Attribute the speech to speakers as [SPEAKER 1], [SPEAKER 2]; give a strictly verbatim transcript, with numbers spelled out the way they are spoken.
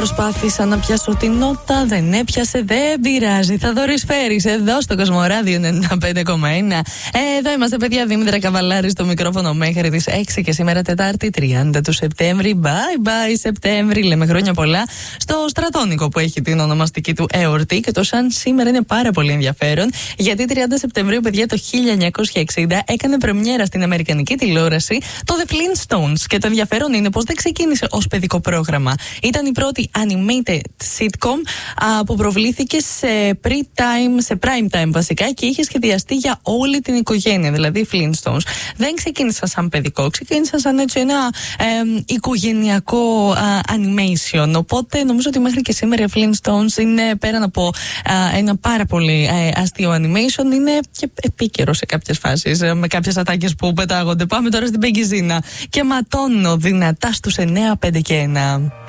[SPEAKER 1] προσπάθησα να πιάσω την νότα, δεν έπιασε, δεν πειράζει. Θα δωρησφαίρεις εδώ στο Κοσμοράδιο ενενήντα πέντε κόμμα ένα. Εδώ είμαστε, παιδιά. Δήμητρα Καβαλάρη στο μικρόφωνο μέχρι τις έξι και σήμερα Τετάρτη τριάντα του Σεπτέμβρη. Bye bye Σεπτέμβρη. Λέμε χρόνια πολλά στο Στρατόνικο που έχει την ονομαστική του εορτή και το σαν σήμερα είναι πάρα πολύ ενδιαφέρον γιατί τριάντα Σεπτεμβρίου, παιδιά, το χίλια εννιακόσια εξήντα έκανε πρεμιέρα στην αμερικανική τηλεόραση το The Flintstones. Και το ενδιαφέρον είναι πως δεν ξεκίνησε ως παιδικό πρόγραμμα. Ήταν η πρώτη animated sitcom α, που προβλήθηκε σε pre-time, σε prime time βασικά και είχε σχεδιαστεί για όλη την οικογένεια, δηλαδή Flintstones. Δεν ξεκίνησαν σαν παιδικό, ξεκίνησαν σαν έτσι ένα ε, οικογενειακό α, animation. Οπότε νομίζω ότι μέχρι και σήμερα οι Flintstones είναι πέραν από α, ένα πάρα πολύ ε, αστείο animation, είναι και επίκαιρο σε κάποιες φάσεις, ε, με κάποιες ατάκες που πετάγονται. Πάμε τώρα στην Πεγκιζίνα και ματώνω δυνατά στους εννιά πέντε και ένα.